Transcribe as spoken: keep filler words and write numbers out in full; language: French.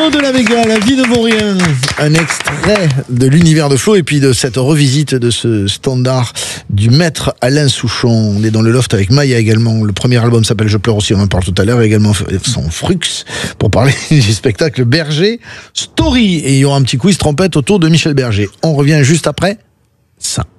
Flo de la Vega, la vie ne vaut rien. Un extrait de l'univers de Flo et puis de cette revisite de ce standard du maître Alain Souchon. On est dans le loft avec Maya également. Le premier album s'appelle Je pleure aussi, on en parle tout à l'heure. Et également son Frux pour parler du spectacle Berger Story. Et il y aura un petit quiz trompette autour de Michel Berger. On revient juste après ça.